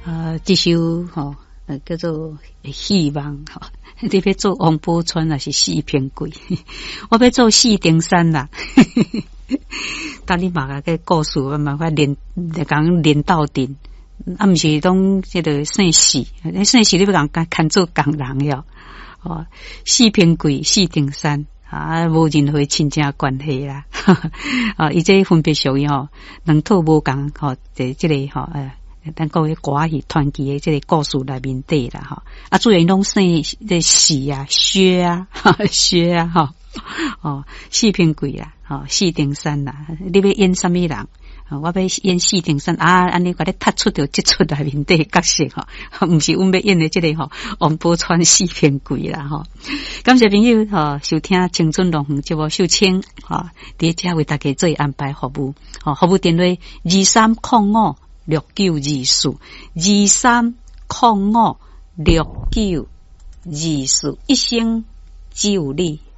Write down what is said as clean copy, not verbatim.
这首叫做希望你要做王宝钏还是四片鬼？我要做四顶山啦。当你马个故事，我慢慢讲连到顶，不是讲这个姓氏，姓氏你要讲看做工人了。四片鬼，四顶山无任何亲情关系啦。伊这分别属于两套无共这个咱讲嘅歌戏传奇嘅这个故事内面底啦主要拢姓这喜啊、薛啊、薛啊四片鬼啦，四顶山啦，你要演什么人？我要演四顶山安尼甲你突出到即出内面底角色毋是阮要演的这个王宝钏四片鬼啦感谢朋友收听青春龙凤节目秀清伫遮为大家做安排服务服务电话2305692423056924，一生只有你。